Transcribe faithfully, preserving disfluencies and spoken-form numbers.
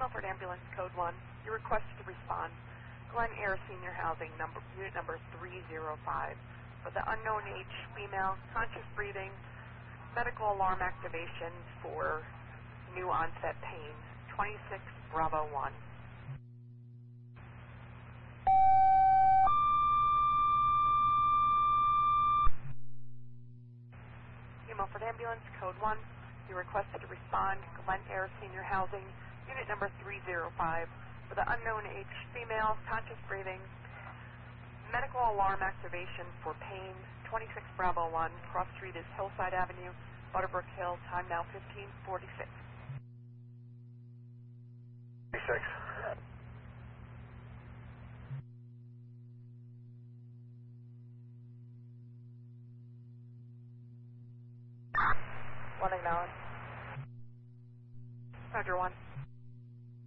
Milford Ambulance Code one. You're requested to respond. Glen Air Senior Housing, number, unit number three zero five. For the unknown age female, conscious breathing, medical alarm activation for new onset pain, twenty-six Bravo one. New Milford Ambulance Code one. You're requested to respond. Glen Air Senior Housing, unit number three zero five. For the unknown age female, conscious breathing, medical alarm activation for pain, twenty-six Bravo one. Cross street is Hillside Avenue, Butterbrook Hill. Time now fifteen forty-six. forty-six. One acknowledged. Roger one.